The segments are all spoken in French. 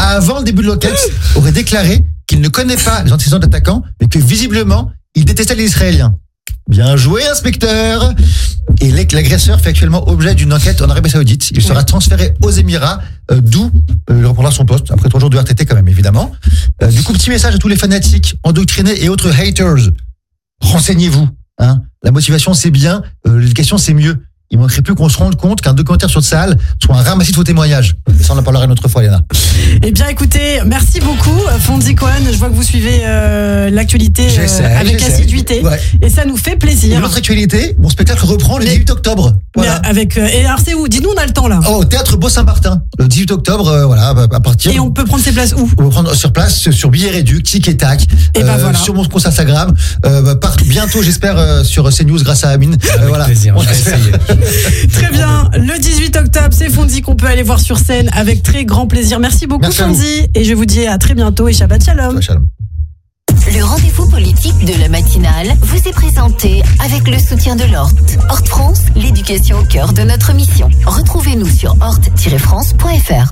avant le début de l'enquête, aurait déclaré qu'il ne connaît pas les antécédents d'attaquants, mais que visiblement, il détestait les Israéliens. Bien joué, inspecteur. Et l'agresseur fait actuellement objet d'une enquête en Arabie Saoudite. Il sera transféré aux Émirats, d'où il reprendra son poste, après 3 jours de RTT quand même, évidemment. Du coup, petit message à tous les fanatiques, endoctrinés et autres haters. Renseignez-vous. Hein. La motivation, c'est bien. L'éducation, c'est mieux. Il ne manquerait plus qu'on se rende compte qu'un documentaire sur Tsahal soit un ramassis de faux témoignages. Et ça, on en parlera une autre fois, Léna. Eh bien, écoutez, merci beaucoup, Fonzi Cohen. Je vois que vous suivez l'actualité avec assiduité. Ouais. Et ça nous fait plaisir. Et l'autre actualité, mon spectacle reprend le 18 octobre. Voilà. Et alors, c'est où? Dis-nous, on a le temps, là. Au Théâtre Beau-Saint-Martin. Le 18 octobre, voilà, à partir. Et on peut prendre ses places où? On peut prendre sur place, sur Billets Réduc, Tic et Tac. Et voilà. Sur mon compte Instagram. Bientôt, j'espère, sur CNews grâce à Amine. Avec plaisir, on va essayer. Très bien. Le 18 octobre, c'est Fonzi qu'on peut aller voir sur scène avec très grand plaisir. Merci beaucoup, Fonzi. Et je vous dis à très bientôt et Shabbat Shalom. Shalom. Le rendez-vous politique de la matinale vous est présenté avec le soutien de Hort. Hort France, l'éducation au cœur de notre mission. Retrouvez-nous sur hort-france.fr.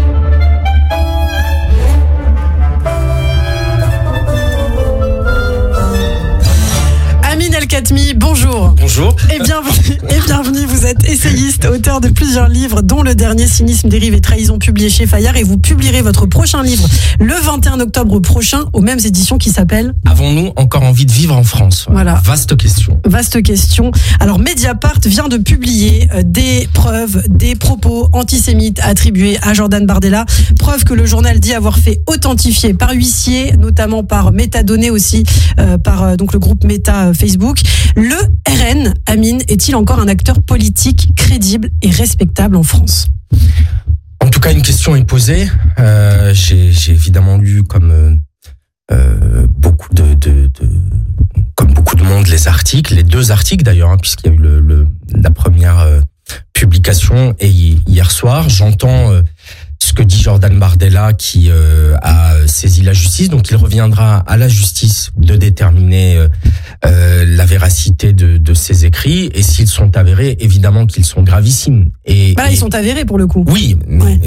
Amine El-Khatmi, bonjour. Bonjour. Et bienvenue, vous êtes essayiste, auteur de plusieurs livres, dont le dernier Cynisme, dérive et trahison, publié chez Fayard, et vous publierez votre prochain livre le 21 octobre prochain aux mêmes éditions qui s'appelle Avons-nous encore envie de vivre en France? Voilà. Vaste question. Vaste question. Alors Mediapart vient de publier des preuves, des propos antisémites attribués à Jordan Bardella, preuves que le journal dit avoir fait authentifier par huissier, notamment par métadonnées aussi, par donc le groupe Meta Facebook. Le RN, Amine, est-il encore un acteur politique crédible et respectable en France? En tout cas, une question est posée. J'ai évidemment lu comme beaucoup comme beaucoup de monde les articles, les 2 articles d'ailleurs, hein, puisqu'il y a eu la première publication et hier soir. J'entends ce que dit Jordan Bardella qui a saisi la justice. Donc il reviendra à la justice de déterminer la véracité de ses écrits, et s'ils sont avérés, évidemment qu'ils sont gravissimes. Ils sont avérés pour le coup. Oui, mais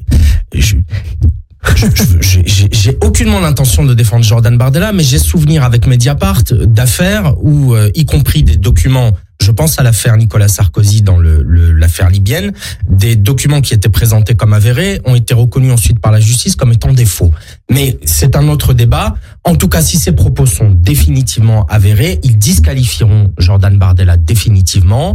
j'ai aucunement l'intention de défendre Jordan Bardella, mais j'ai souvenir avec Mediapart d'affaires où, y compris des documents, je pense à l'affaire Nicolas Sarkozy dans l'affaire libyenne, des documents qui étaient présentés comme avérés ont été reconnus ensuite par la justice comme étant des faux. Mais c'est un autre débat. En tout cas, si ces propos sont définitivement avérés, ils disqualifieront Jordan Bardella définitivement.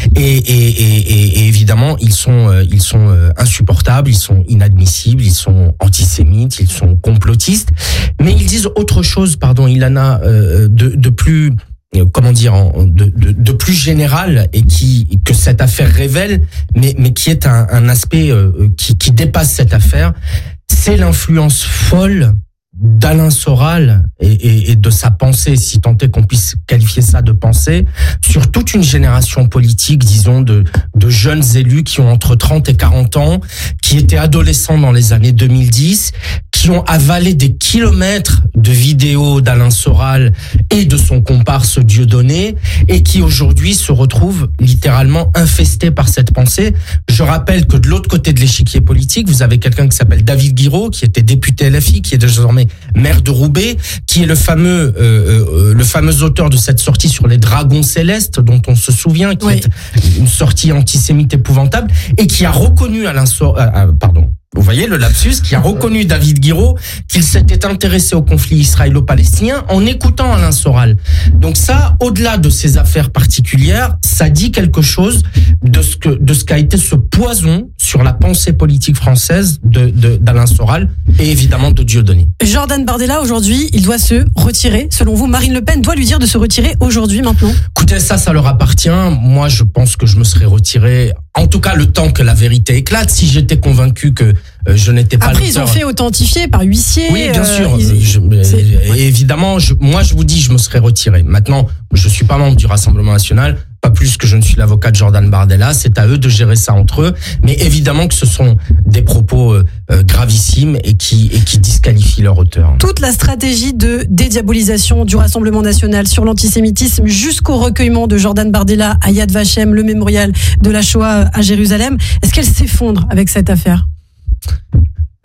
Et évidemment, ils sont insupportables, ils sont inadmissibles, ils sont antisémites, ils sont complotistes. Mais ils disent autre chose, Ilana, de plus... comment dire, de plus général, et que cette affaire révèle, mais qui est un aspect qui dépasse cette affaire, c'est l'influence folle d'Alain Soral et de sa pensée, si tant est qu'on puisse qualifier ça de pensée, sur toute une génération politique, disons, de jeunes élus qui ont entre 30 et 40 ans, qui étaient adolescents dans les années 2010, qui ont avalé des kilomètres de vidéos d'Alain Soral et de son comparse Dieudonné, et qui aujourd'hui se retrouvent littéralement infestés par cette pensée. Je rappelle que de l'autre côté de l'échiquier politique, vous avez quelqu'un qui s'appelle David Guiraud, qui était député LFI, qui est désormais maire de Roubaix, qui est le fameux auteur de cette sortie sur les dragons célestes, dont on se souvient, qui est une sortie antisémite épouvantable, et qui a reconnu Alain Soral, vous voyez le lapsus, qui a reconnu David Guiraud qu'il s'était intéressé au conflit israélo-palestinien en écoutant Alain Soral. Donc ça, au-delà de ces affaires particulières, ça dit quelque chose de ce qu'a été ce poison sur la pensée politique française d'Alain Soral et évidemment de Dieudonné. Jordan Bardella, aujourd'hui, il doit se retirer. Selon vous, Marine Le Pen doit lui dire de se retirer aujourd'hui, maintenant? Écoutez, ça leur appartient. Moi, je pense que je me serais retiré, en tout cas le temps que la vérité éclate, si j'étais convaincu que je n'étais pas Après, ils ont fait authentifier par huissier. Oui, bien sûr. Évidemment, moi, je vous dis, je me serais retiré. Maintenant, je suis pas membre du Rassemblement National, pas plus que je ne suis l'avocat de Jordan Bardella. C'est à eux de gérer ça entre eux. Mais évidemment que ce sont des propos gravissimes et qui disqualifient leur auteur. Toute la stratégie de dédiabolisation du Rassemblement National sur l'antisémitisme jusqu'au recueillement de Jordan Bardella à Yad Vashem, le mémorial de la Shoah à Jérusalem, est-ce qu'elle s'effondre avec cette affaire ?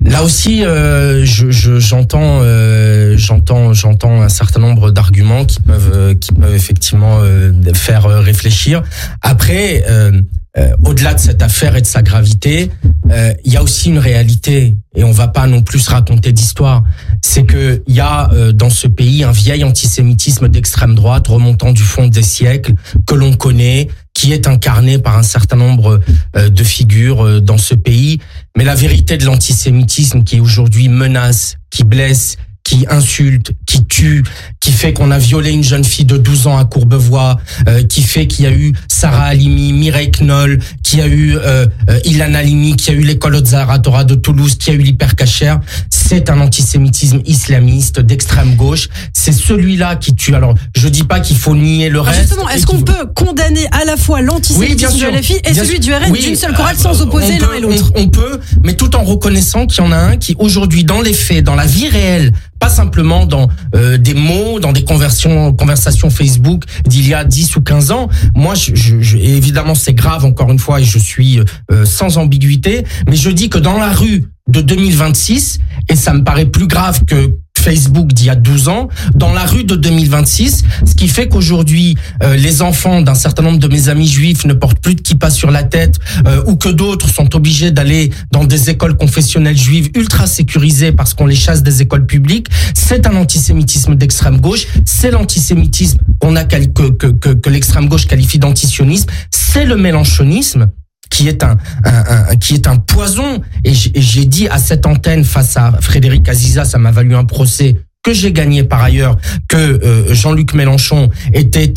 Là aussi, j'entends un certain nombre d'arguments qui peuvent effectivement faire réfléchir. Après, au-delà de cette affaire et de sa gravité, il y a aussi une réalité, et on va pas non plus se raconter d'histoire. C'est que il y a dans ce pays un vieil antisémitisme d'extrême droite remontant du fond des siècles que l'on connaît, qui est incarné par un certain nombre de figures dans ce pays. Mais la vérité de l'antisémitisme qui aujourd'hui menace, qui blesse, qui insulte, qui tue, qui fait qu'on a violé une jeune fille de 12 ans à Courbevoie, qui fait qu'il y a eu Sarah Halimi, Mireille Knoll, qui a eu Ilan Halimi, qui a eu l'école Ozar Torah de Toulouse, qui a eu l'hypercacher, c'est un antisémitisme islamiste d'extrême gauche. C'est celui-là qui tue. Alors, je dis pas qu'il faut nier le reste. Justement, est-ce qu'on peut condamner à la fois l'antisémitisme de LFI et celui du RN d'une seule chorale sans opposer l'un et l'autre? On peut, mais tout en reconnaissant qu'il y en a un qui aujourd'hui, dans les faits, dans la vie réelle, pas simplement dans des mots, dans des conversations Facebook d'il y a 10 ou 15 ans. Moi, et évidemment, c'est grave, encore une fois, et je suis sans ambiguïté, mais je dis que dans la rue de 2026, et ça me paraît plus grave que Facebook d'il y a 12 ans, dans la rue de 2026, ce qui fait qu'aujourd'hui, les enfants d'un certain nombre de mes amis juifs ne portent plus de kippa sur la tête, ou que d'autres sont obligés d'aller dans des écoles confessionnelles juives ultra sécurisées parce qu'on les chasse des écoles publiques, c'est un antisémitisme d'extrême gauche, c'est l'antisémitisme que l'extrême gauche qualifie d'antisionisme, c'est le mélenchonisme, qui est un poison. Et j'ai dit à cette antenne face à Frédéric Aziza, ça m'a valu un procès que j'ai gagné par ailleurs, que Jean-Luc Mélenchon était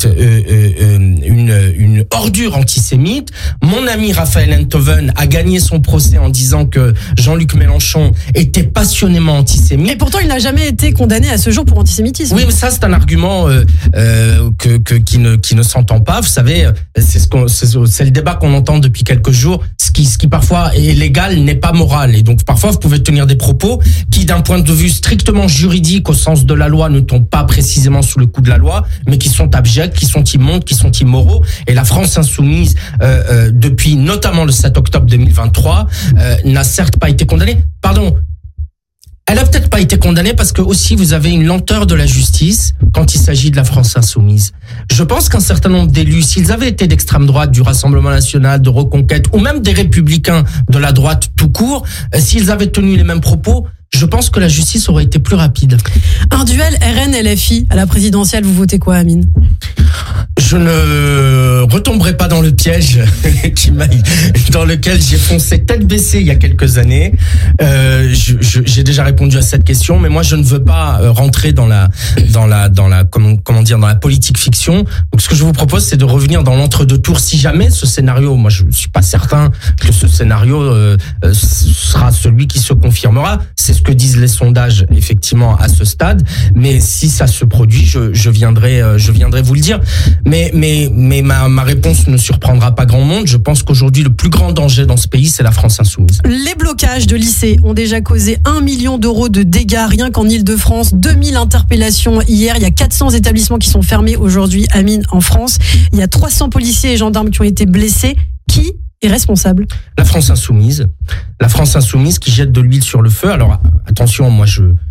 une ordure antisémite. Mon ami Raphaël Enthoven a gagné son procès en disant que Jean-Luc Mélenchon était passionnément antisémite. Et pourtant, il n'a jamais été condamné à ce jour pour antisémitisme. Oui, mais ça, c'est un argument qui ne s'entend pas. Vous savez, c'est le débat qu'on entend depuis quelques jours. Ce qui parfois est légal n'est pas moral. Et donc, parfois, vous pouvez tenir des propos qui, d'un point de vue strictement juridique, au sens de la loi, ne tombent pas précisément sous le coup de la loi, mais qui sont abjects, qui sont immondes, qui sont immoraux. Et la France insoumise, depuis notamment le 7 octobre 2023, n'a certes pas été condamnée. Pardon. Elle a peut-être pas été condamnée parce que aussi vous avez une lenteur de la justice quand il s'agit de la France insoumise. Je pense qu'un certain nombre d'élus, s'ils avaient été d'extrême droite, du Rassemblement national, de Reconquête, ou même des Républicains de la droite tout court, s'ils avaient tenu les mêmes propos, je pense que la justice aurait été plus rapide. Un duel RN-LFI à la présidentielle, vous votez quoi, Amine ? Je ne retomberai pas dans le piège dans lequel j'ai foncé tête baissée il y a quelques années. J'ai déjà répondu à cette question, mais moi je ne veux pas rentrer dans la politique fiction. Donc ce que je vous propose, c'est de revenir dans l'entre-deux tours. Si jamais ce scénario, moi je ne suis pas certain que ce scénario sera celui qui se confirmera. C'est ce que disent les sondages effectivement à ce stade. Mais si ça se produit, je viendrai vous le dire. Mais ma réponse ne surprendra pas grand monde. Je pense qu'aujourd'hui, le plus grand danger dans ce pays, c'est la France insoumise. Les blocages de lycées ont déjà causé 1 million d'euros de dégâts rien qu'en Ile-de-France. 2000 interpellations hier. Il y a 400 établissements qui sont fermés aujourd'hui, Amine, en France. Il y a 300 policiers et gendarmes qui ont été blessés. Qui est responsable ? La France insoumise. La France insoumise qui jette de l'huile sur le feu. Alors, attention, moi,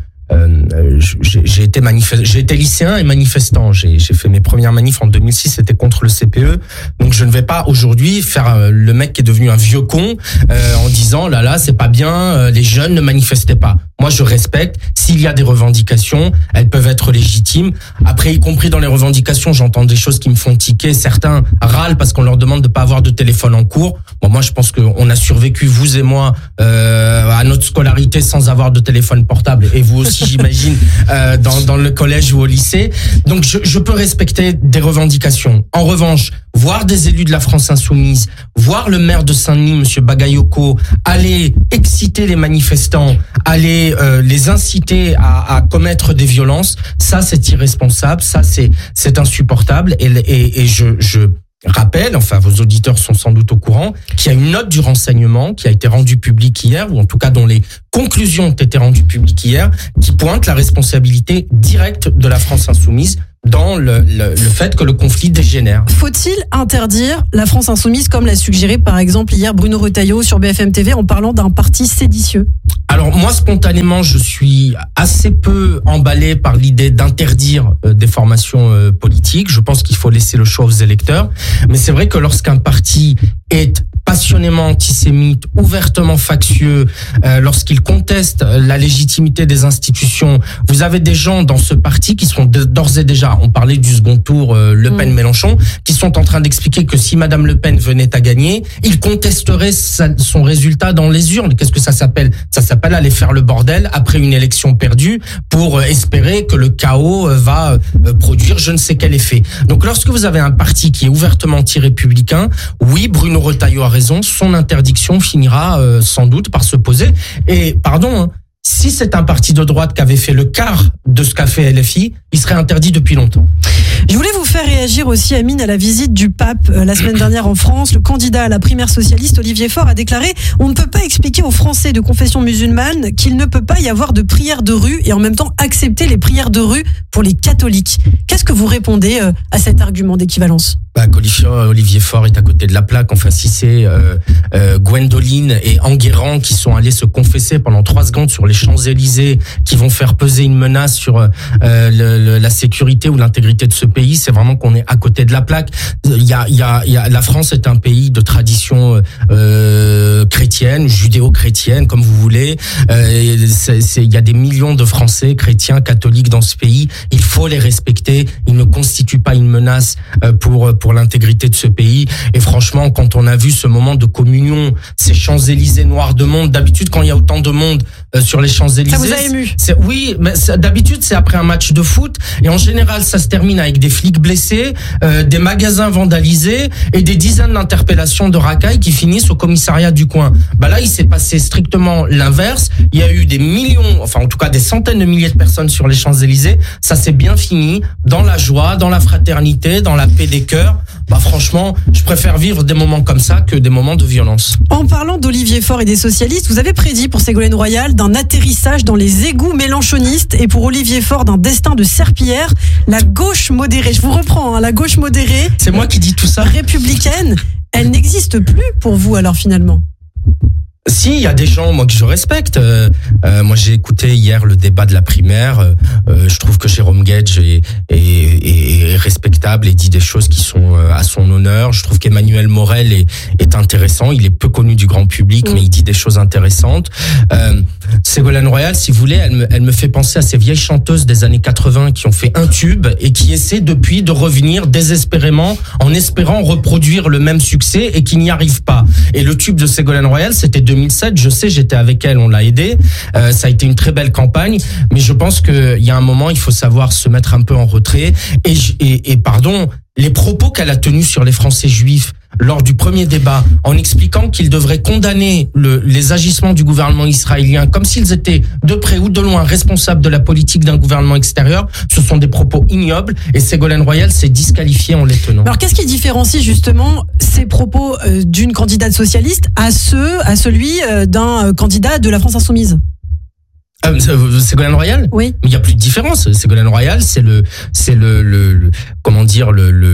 j'ai été lycéen et manifestant. J'ai fait mes premières manifs en 2006, c'était contre le CPE. Donc je ne vais pas aujourd'hui faire le mec qui est devenu un vieux con en disant là c'est pas bien, les jeunes ne manifestaient pas. Moi je respecte, s'il y a des revendications, elles peuvent être légitimes. Après, y compris dans les revendications, j'entends des choses qui me font tiquer. Certains râlent parce qu'on leur demande de pas avoir de téléphone en cours. Bon, moi je pense qu'on a survécu, vous et moi, à notre scolarité sans avoir de téléphone portable, et vous aussi j'imagine, dans le collège ou au lycée. Donc je peux respecter des revendications. En revanche, voir des élus de la France insoumise, voir le maire de Saint-Denis, monsieur Bagayoko, aller exciter les manifestants, aller les inciter à commettre des violences, ça c'est irresponsable, ça c'est insupportable, et je rappelle, enfin vos auditeurs sont sans doute au courant, qu'il y a une note du renseignement qui a été rendue publique hier, ou en tout cas dont les conclusions ont été rendues publiques hier, qui pointe la responsabilité directe de la France insoumise dans le fait que le conflit dégénère. Faut-il interdire la France insoumise, comme l'a suggéré par exemple hier Bruno Retailleau sur BFM TV en parlant d'un parti séditieux ? Alors moi, spontanément, je suis assez peu emballé par l'idée d'interdire des formations politiques. Je pense qu'il faut laisser le choix aux électeurs. Mais c'est vrai que lorsqu'un parti est passionnément antisémite, ouvertement factieux, lorsqu'il conteste la légitimité des institutions, vous avez des gens dans ce parti qui sont d'ores et déjà, on parlait du second tour Le Pen-Mélenchon, qui sont en train d'expliquer que si Madame Le Pen venait à gagner, il contesterait son résultat dans les urnes. Qu'est-ce que ça s'appelle ? Ça s'appelle aller faire le bordel après une élection perdue pour espérer que le chaos va produire je ne sais quel effet. Donc lorsque vous avez un parti qui est ouvertement anti-républicain, oui, Bruno Retailleau a raison, son interdiction finira sans doute par se poser. Et pardon, si c'est un parti de droite qui avait fait le quart de ce qu'a fait LFI, il serait interdit depuis longtemps. Je voulais vous faire réagir aussi, Amine, à la visite du pape la semaine dernière en France. Le candidat à la primaire socialiste, Olivier Faure, a déclaré « On ne peut pas expliquer aux Français de confession musulmane qu'il ne peut pas y avoir de prières de rue et en même temps accepter les prières de rue pour les catholiques. » Qu'est-ce que vous répondez à cet argument d'équivalence ? Olivier Faure est à côté de la plaque. Enfin, si c'est Gwendoline et Enguerrand qui sont allés se confesser pendant 3 secondes sur les Champs-Élysées, qui vont faire peser une menace sur la sécurité ou l'intégrité de ce pays, c'est vraiment qu'on est à côté de la plaque. La France est un pays de tradition chrétienne, judéo-chrétienne, comme vous voulez. Il y a des millions de Français chrétiens, catholiques dans ce pays. Il faut les respecter. Ils ne constituent pas une menace pour l'intégrité de ce pays. Et franchement, quand on a vu ce moment de communion, ces Champs-Élysées noirs de monde, d'habitude quand il y a autant de monde sur les Champs-Élysées, ça vous a ému? Oui, mais d'habitude c'est après un match de foot et en général ça se termine avec des flics blessés, des magasins vandalisés et des dizaines d'interpellations de racailles qui finissent au commissariat du coin. Là, il s'est passé strictement l'inverse. Il y a eu des millions, enfin en tout cas des centaines de milliers de personnes sur les Champs-Élysées. Ça s'est bien fini dans la joie, dans la fraternité, dans la paix des cœurs. Franchement, je préfère vivre des moments comme ça que des moments de violence. En parlant d'Olivier Faure et des socialistes, vous avez prédit pour Ségolène Royal d'un atterrissage dans les égouts mélenchonistes et pour Olivier Faure d'un destin de serpillière. La gauche modérée, je vous reprends, la gauche modérée. C'est moi qui dis tout ça. Républicaine, elle n'existe plus pour vous alors finalement? Si, il y a des gens, moi, que je respecte. Moi, j'ai écouté hier le débat de la primaire. Je trouve que Jérôme Guedj est respectable et dit des choses qui sont à son honneur. Je trouve qu'Emmanuel Morel est intéressant. Il est peu connu du grand public, mais il dit des choses intéressantes. Ségolène Royal, si vous voulez, elle me fait penser à ces vieilles chanteuses des années 80 qui ont fait un tube et qui essaient depuis de revenir désespérément en espérant reproduire le même succès et qui n'y arrivent pas. Et le tube de Ségolène Royal, c'était 2007, je sais, j'étais avec elle, on l'a aidée. Ça a été une très belle campagne, mais je pense qu'il y a un moment, il faut savoir se mettre un peu en retrait. Et pardon, les propos qu'elle a tenus sur les Français juifs lors du premier débat, en expliquant qu'ils devraient condamner les agissements du gouvernement israélien comme s'ils étaient de près ou de loin responsables de la politique d'un gouvernement extérieur, ce sont des propos ignobles et Ségolène Royal s'est disqualifiée en les tenant. Alors qu'est-ce qui différencie justement ces propos d'une candidate socialiste à celui d'un candidat de la France Insoumise? Ségolène Royal? Oui. Mais il y a plus de différence. Ségolène Royal, c'est le comment dire,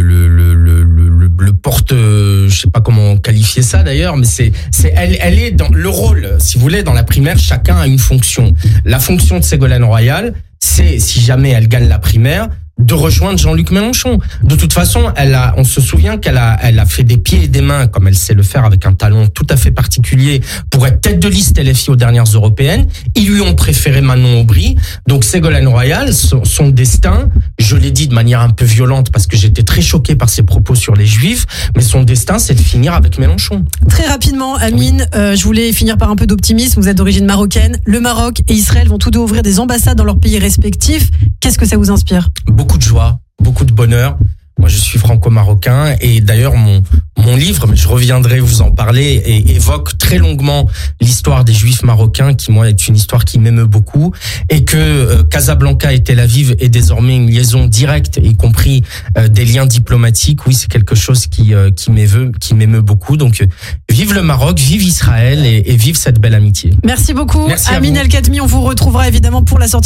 le porte, je sais pas comment qualifier ça d'ailleurs, mais elle est dans le rôle, si vous voulez, dans la primaire, chacun a une fonction. La fonction de Ségolène Royal, c'est, si jamais elle gagne la primaire, de rejoindre Jean-Luc Mélenchon. De toute façon, on se souvient qu'elle a fait des pieds et des mains, comme elle sait le faire avec un talent tout à fait particulier, pour être tête de liste LFI aux dernières européennes. Ils lui ont préféré Manon Aubry. Donc Ségolène Royal, son destin, je l'ai dit de manière un peu violente parce que j'étais très choqué par ses propos sur les Juifs, mais son destin, c'est de finir avec Mélenchon. Très rapidement, Amine, oui. Je voulais finir par un peu d'optimisme. Vous êtes d'origine marocaine. Le Maroc et Israël vont tous deux ouvrir des ambassades dans leurs pays respectifs. Qu'est-ce que ça vous inspire ? Beaucoup de joie, beaucoup de bonheur. Moi, je suis franco-marocain et d'ailleurs, mon livre, mais je reviendrai vous en parler, et évoque très longuement l'histoire des Juifs marocains, qui, moi, est une histoire qui m'émeut beaucoup, et que Casablanca et Tel Aviv est désormais une liaison directe, y compris des liens diplomatiques. Oui, c'est quelque chose qui m'émeut beaucoup. Donc, vive le Maroc, vive Israël et vive cette belle amitié. Merci beaucoup. Merci Amine El Khatmi, on vous retrouvera évidemment pour la sortie